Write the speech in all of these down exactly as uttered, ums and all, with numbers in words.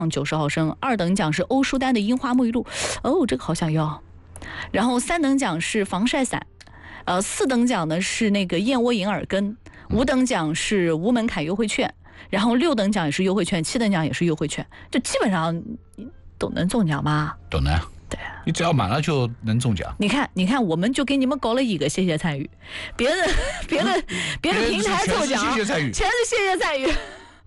九十毫升，二等奖是欧舒丹的樱花沐浴露，哦，这个好想要。然后三等奖是防晒伞，呃，四等奖呢是那个燕窝银耳根，五等奖是无门槛优惠券，然后六等奖也是优惠券，七等奖也是优惠券，就基本上都能中奖吗？ 都能。 对， 你只要满了就能中奖。 你看，你看，我们就给你们搞了一个谢谢参与，别的别的别的平台抽奖， 谢谢参与， 全是谢谢参与。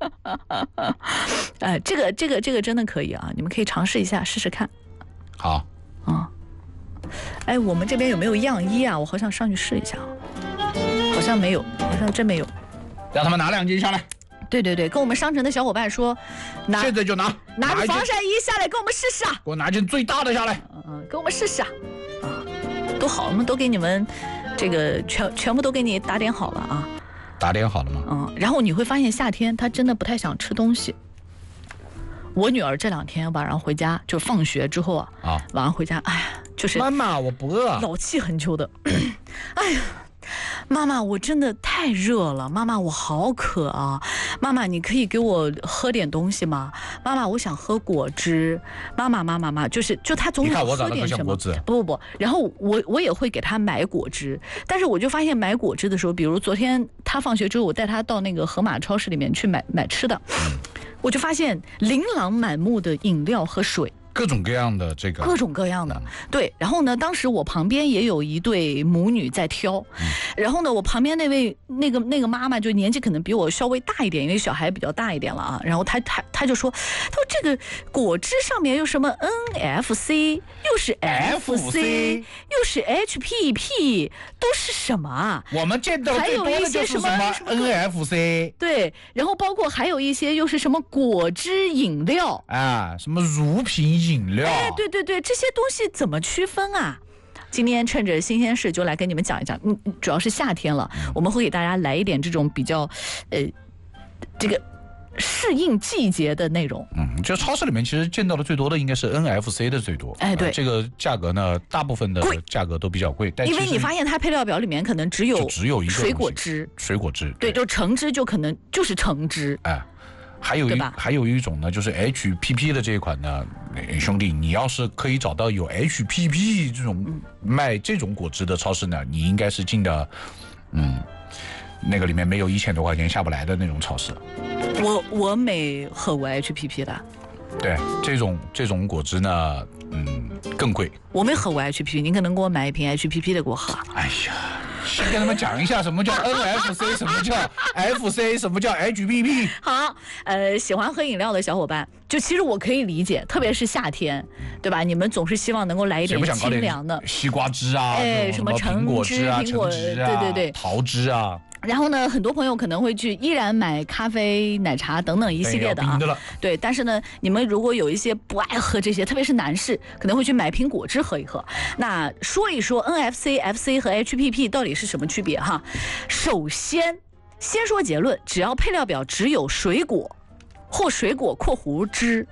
哎，这个这个这个真的可以啊，你们可以尝试一下试试看。 好， 嗯，哎，我们这边有没有样衣啊？我好想上去试一下，好像没有，好像真没有。 让他们拿两斤下来。 对对对，跟我们商城的小伙伴说，拿现在就拿， 拿着防晒衣下来，给我们试试啊！ 给我拿件最大的下来。 嗯嗯，给我们试试啊！啊，都好，我们都给你们这个全全部都给你打点好了啊。 打点好了吗？ 嗯，然后你会发现夏天她真的不太想吃东西。我女儿这两天晚上回家，就放学之后啊，啊，晚上回家，哎呀，就是妈妈我不饿， 老气横秋的，哎呀。妈妈，我真的太热了。妈妈，我好渴啊！妈妈，你可以给我喝点东西吗？妈妈，我想喝果汁。妈妈，妈妈，妈，就是就他总想喝点什么。不不不，然后我我也会给他买果汁，但是我就发现买果汁的时候，比如昨天他放学之后，我带他到那个盒马超市里面去买买吃的，我就发现琳琅满目的饮料和水。 各种各样的这个， 各种各样的，对。然后呢，当时我旁边也有一对母女在挑，嗯、然后呢，我旁边那位那个那个妈妈就年纪可能比我稍微大一点，因为小孩比较大一点了啊。然后她她她就说，她说这个果汁上面又什么 N F C， 又是 F C， 又是 H P P， 都是什么啊？ 我们见到最多的就是什么 N F C， 对，然后包括还有一些又是什么果汁饮料啊，什么乳品饮料， 哎，对对对，这些东西怎么区分啊？今天趁着新鲜事，就来跟你们讲一讲。嗯，主要是夏天了，我们会给大家来一点这种比较，呃，这个适应季节的内容。 嗯，就超市里面其实见到的最多的应该是 N F C 的最多。 哎，对， 呃、这个价格呢，大部分的价格都比较贵，但因为你发现它配料表里面可能只有就只有一个水果汁， 水果汁， 对，就橙汁就可能就是橙汁， 哎。还有一还有一种呢，就是 H P P 的这一款呢，兄弟，你要是可以找到有 H P P 这种卖这种果汁的超市呢，你应该是进的，嗯，那个里面没有一千多块钱下不来的那种超市。 我我没喝过 H P P 的。 对，这种这种果汁呢，嗯，更贵。 我没喝过 H P P， 您可能给我买一瓶 H P P 的给我喝。 哎呀。先跟他们讲一下什么叫 N F C， 什么叫 F C， 什么叫 H P P。 好，呃，喜欢喝饮料的小伙伴，就其实我可以理解，特别是夏天，对吧？你们总是希望能够来一点清凉的西瓜汁啊， 哎，什么橙汁、 苹果汁啊， 对对对， 桃汁啊。 然后呢，很多朋友可能会去依然买咖啡、奶茶等等一系列的啊，对。但是呢，你们如果有一些不爱喝这些，特别是男士，可能会去买瓶果汁喝一喝。那说一说 N F C、F C 和 H P P 到底是什么区别哈？首先，先说结论，只要配料表只有水果或水果括弧汁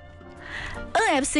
，N F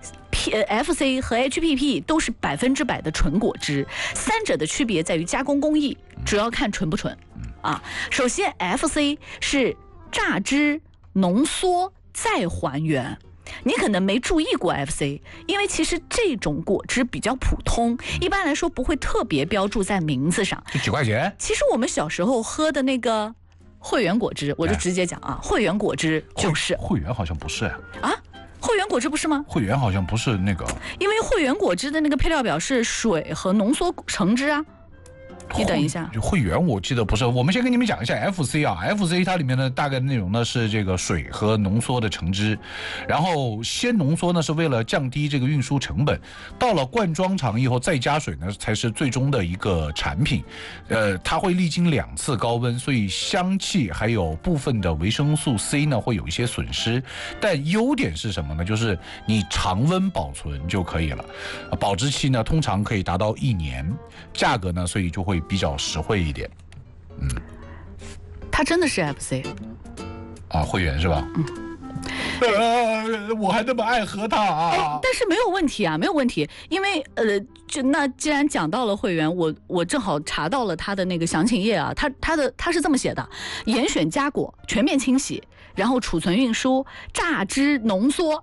C。F C 和 H P P 都是百分之百的纯果汁，三者的区别在于加工工艺，主要看纯不纯啊。首先 F C 是榨汁、浓缩再还原，你可能没注意过 F C， 因为其实这种果汁比较普通，一般来说不会特别标注在名字上。 就几块钱？ 其实我们小时候喝的那个汇源果汁，我就直接讲啊，汇源果汁就是汇源好像不是啊。汇源果汁不是吗？ 汇源好像不是那个， 因为汇源果汁的那个配料表是水和浓缩橙汁啊。你等一下， 汇源我记得不是。我们先跟你们讲一下 F C 啊 ，F C 它里面的大概内容呢是这个水和浓缩的橙汁，然后先浓缩呢是为了降低这个运输成本，到了灌装厂以后再加水呢才是最终的一个产品。呃，它会历经两次高温，所以香气还有部分的维生素 C 呢会有一些损失，但优点是什么呢？就是你常温保存就可以了，保质期呢通常可以达到一年，价格呢所以就会比较实惠一点。嗯， 它真的是 F C 啊，汇源是吧？ 嗯， 呃，我还那么爱喝它啊、 哎！但是没有问题啊，没有问题，因为呃，就那既然讲到了汇源，我我正好查到了它的那个详情页啊，它它的它是这么写的：严选佳果，全面清洗，然后储存运输、榨汁浓缩